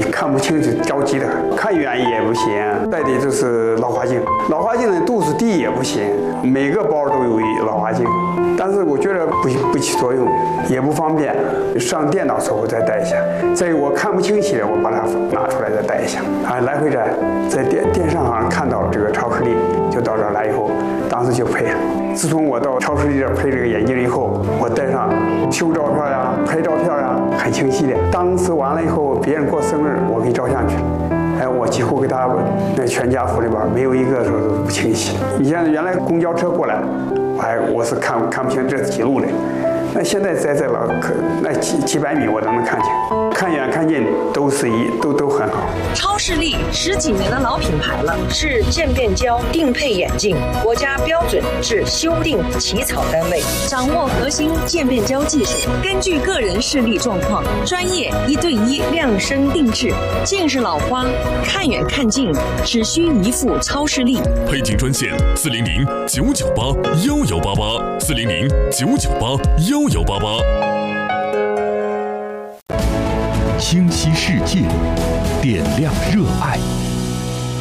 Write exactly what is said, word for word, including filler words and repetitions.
你看不清就着急的，看远也不行。再的就是老花镜，老花镜的度数低也不行，每个包都有老花镜，但是我觉得不不起作用，也不方便。上电脑时候再戴一下，再有我看不清晰的，我把它拿出来再戴一下。啊，来回摘，在电电商上看到了这个超视力，就到这儿来以后，当时就配了。自从我到超视力这儿配这个眼镜以后，我戴上修照片呀、拍照片呀，很清晰的。当时完了以后，别人过生日，我给照相去。哎，我几乎给他那全家福里边没有一个说是不清晰。你像原来公交车过来，哎，我是看看不清这是几路的。那现在在这老可那几几百米我都能看清，看远看近都是一都都很好。 超视力十几年的老品牌了，是渐变焦定配眼镜，国家标准制修订起草单位，掌握核心渐变焦技术，根据个人视力状况，专业一对一量身定制。近视老花看远看近，只需一副超视力。 配镜专线四零零九九八幺幺八八四零零九九八幺幺八八。 清晰世界，点亮热爱。